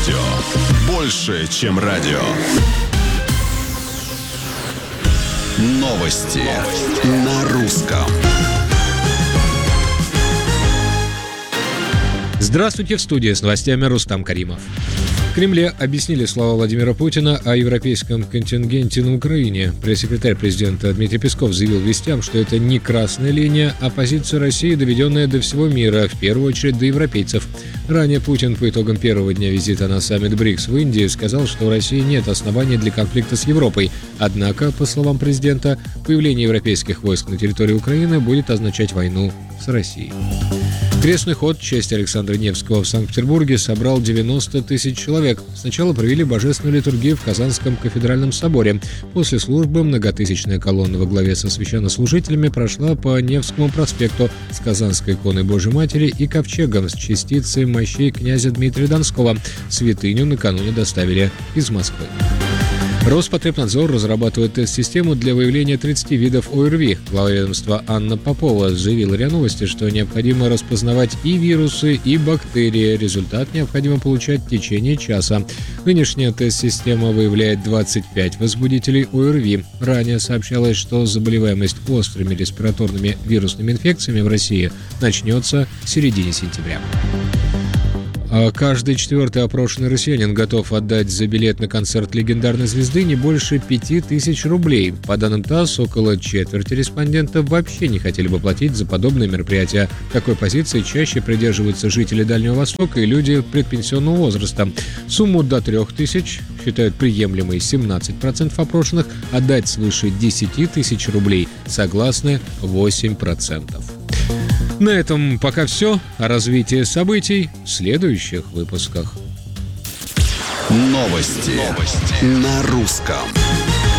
Больше, чем радио. Новости на русском. Здравствуйте, в студии с новостями Рустам Каримов. В Кремле объяснили слова Владимира Путина о европейском контингенте на Украине. Пресс-секретарь президента Дмитрий Песков заявил вестям, что это не красная линия, а позиция России, доведенная до всего мира, в первую очередь до европейцев. Ранее Путин по итогам первого дня визита на саммит БРИКС в Индии сказал, что у России нет оснований для конфликта с Европой. Однако, по словам президента, появление европейских войск на территории Украины будет означать войну с Россией. Крестный ход в честь Александра Невского в Санкт-Петербурге собрал 90 тысяч человек. Сначала провели божественную литургию в Казанском кафедральном соборе. После службы многотысячная колонна во главе со священнослужителями прошла по Невскому проспекту с Казанской иконой Божьей Матери и ковчегом с частицей мощей князя Дмитрия Донского. Святыню накануне доставили из Москвы. Роспотребнадзор разрабатывает тест-систему для выявления 30 видов ОРВИ. Глава ведомства Анна Попова заявила РИА Новости, что необходимо распознавать и вирусы, и бактерии. Результат необходимо получать в течение часа. Нынешняя тест-система выявляет 25 возбудителей ОРВИ. Ранее сообщалось, что заболеваемость острыми респираторными вирусными инфекциями в России начнется в середине сентября. Каждый четвертый опрошенный россиянин готов отдать за билет на концерт легендарной звезды не больше 5000 рублей. По данным ТАСС, около четверти респондентов вообще не хотели бы платить за подобные мероприятия. Такой позиции чаще придерживаются жители Дальнего Востока и люди предпенсионного возраста. Сумму до 3000 считают приемлемой 17% опрошенных, отдать свыше 10 тысяч рублей согласны 8%. На этом пока все. О развитии событий в следующих выпусках. Новости на русском.